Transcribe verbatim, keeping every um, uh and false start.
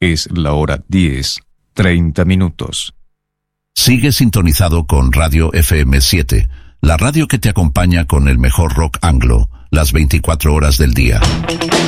Es la hora diez, treinta minutos. Sigue sintonizado con Radio F M siete, la radio que te acompaña con el mejor rock anglo, las veinticuatro horas del día.